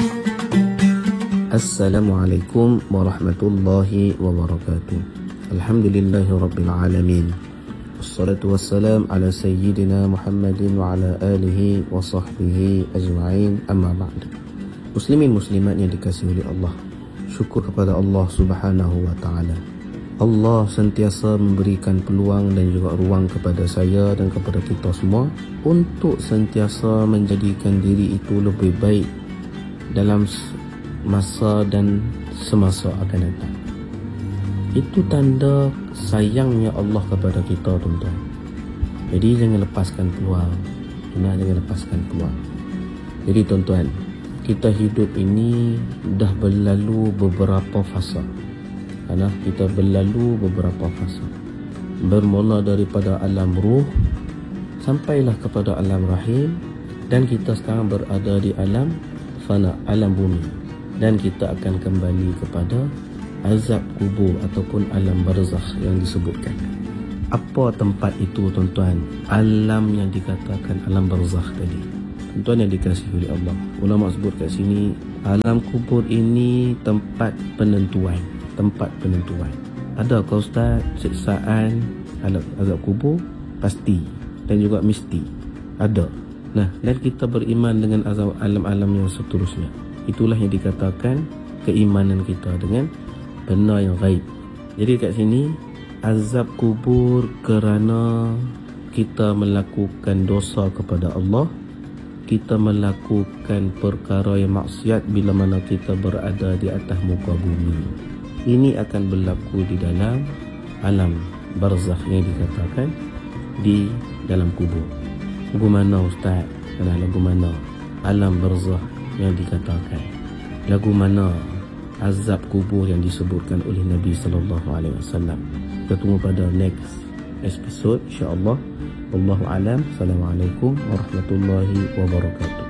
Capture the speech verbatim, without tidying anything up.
Assalamualaikum warahmatullahi wabarakatuh. Alhamdulillahi rabbil alamin. Wassalatu wassalam ala sayyidina Muhammadin wa ala alihi wa sahbihi ajma'in, amma ba'd. Muslimin muslimat yang dikasihi oleh Allah, syukur kepada Allah Subhanahu wa taala. Allah sentiasa memberikan peluang dan juga ruang kepada saya dan kepada kita semua untuk sentiasa menjadikan diri itu lebih baik dalam masa dan semasa akan datang. Itu tanda sayangnya Allah kepada kita, tuan-tuan. Jadi jangan lepaskan peluang. Nah, jangan lepaskan peluang. Jadi tuan-tuan, kita hidup ini dah berlalu beberapa fasa. Karena kita berlalu beberapa fasa. Bermula daripada alam ruh sampailah kepada alam rahim, dan kita sekarang berada di alam fana, alam bumi. Dan kita akan kembali kepada azab kubur ataupun alam barzakh yang disebutkan. Apa tempat itu, tuan-tuan? Alam yang dikatakan alam barzakh tadi. Tuan-tuan yang dikasihi oleh Allah, ulama sebut kat sini, alam kubur ini tempat penentuan. Tempat penentuan. Adakah Ustaz siksaan azab kubur? Pasti. Dan juga mesti. Ada. Nah, dan kita beriman dengan azab alam-alam yang seterusnya. Itulah yang dikatakan keimanan kita dengan benar yang gaib. Jadi kat sini, azab kubur kerana kita melakukan dosa kepada Allah, kita melakukan perkara yang maksiat bila mana kita berada di atas muka bumi. Ini akan berlaku di dalam alam barzakh yang dikatakan di dalam kubur. Lagu mana Ustaz? Kenal lagu mana? Alam barzakh yang dikatakan. Lagu mana azab kubur yang disebutkan oleh Nabi sallallahu alaihi wasallam. Kita tunggu pada next episode insya-Allah. Wallahu alam. Assalamualaikum warahmatullahi wabarakatuh.